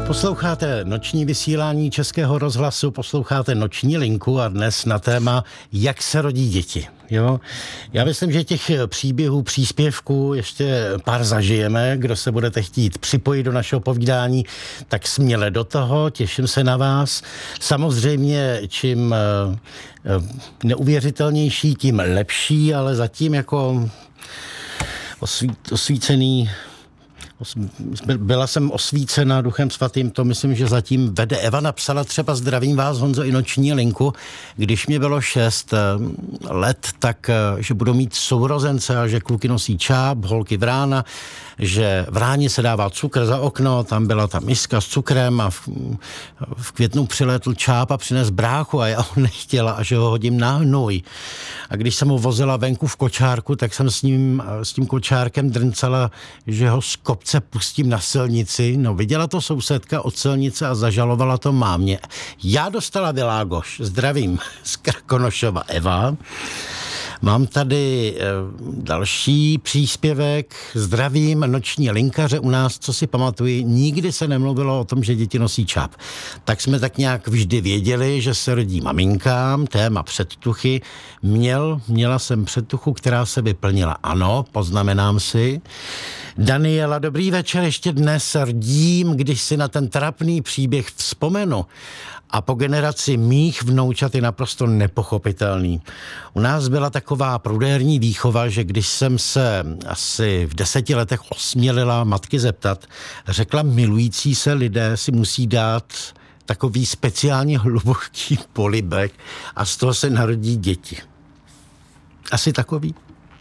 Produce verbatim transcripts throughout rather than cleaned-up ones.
Posloucháte noční vysílání Českého rozhlasu, posloucháte Noční linku a dnes na téma, jak se rodí děti. Jo? Já myslím, že těch příběhů, příspěvků ještě pár zažijeme. Kdo se budete chtít připojit do našeho povídání, tak směle do toho, těším se na vás. Samozřejmě, čím neuvěřitelnější, tím lepší, ale zatím jako osví, osvícený Byla jsem osvícena Duchem svatým, to myslím, že zatím vede. Eva napsala třeba zdravím vás, Honzo, i noční linku. Když mě bylo šest let, tak že budu mít sourozence a že kluky nosí čáp, holky vrána, že v ráně se dává cukr za okno, tam byla ta miska s cukrem a v, v květnu přiletl čáp a přines bráchu a já ho nechtěla a že ho hodím na hnůj. A když jsem ho vozila venku v kočárku, tak jsem s ním, s tím kočárkem drncala, že ho z kopce pustím na silnici. No, viděla to sousedka od silnice a zažalovala to mámě. Já dostala Világoš. Zdravím z Krkonošova Eva. Mám tady e, další příspěvek. Zdravím noční linkaře u nás, co si pamatuji, nikdy se nemluvilo o tom, že děti nosí čáp. Tak jsme tak nějak vždy věděli, že se rodí maminkám, téma předtuchy. Měl, měla jsem předtuchu, která se vyplnila. Ano, poznamenám si. Daniela, dobrý večer, ještě dnes rdím, když si na ten trapný příběh vzpomenu. A po generaci mých vnoučat je naprosto nepochopitelný. U nás byla taková prudérní výchova, že když jsem se asi v deseti letech osmělila matky zeptat, řekla, milující se lidé si musí dát takový speciálně hluboký polibek a z toho se narodí děti. Asi takový.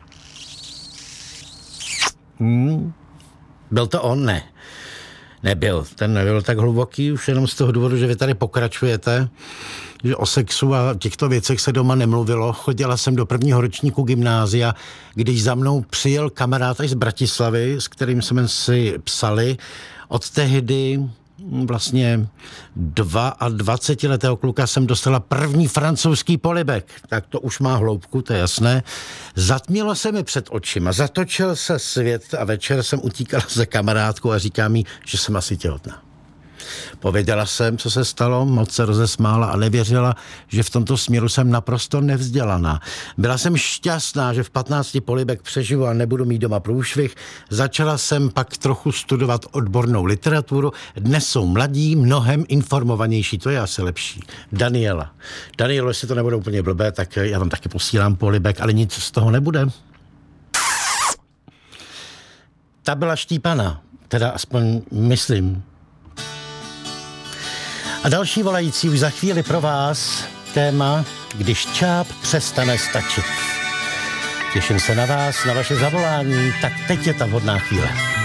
Hmm. Byl to on? Ne. Nebyl. Ten nebyl tak hluboký, už jenom z toho důvodu, že vy tady pokračujete, že o sexu a těchto věcech se doma nemluvilo. Chodila jsem do prvního ročníku gymnázia, když za mnou přijel kamarád z Bratislavy, s kterým jsme si psali. Od tehdy vlastně dvacetiletého kluka jsem dostala první francouzský polibek. Tak to už má hloubku, to je jasné. Zatmělo se mi před očima, zatočil se svět a večer jsem utíkala za kamarádkou a říká mi, že jsem asi těhotná. Pověděla jsem, co se stalo, moc se rozesmála a nevěřila, že v tomto směru jsem naprosto nevzdělaná. Byla jsem šťastná, že v patnácti polibek přežiju a nebudu mít doma průšvih. Začala jsem pak trochu studovat odbornou literaturu. Dnes jsou mladí, mnohem informovanější, to je asi lepší. Daniela. Danielo, jestli to nebude úplně blbé, tak já vám taky posílám polibek, ale nic z toho nebude. Ta byla štípaná, teda aspoň myslím. A další volající už za chvíli pro vás téma, když čáp přestane stačit. Těším se na vás, na vaše zavolání, tak teď je ta vhodná chvíle.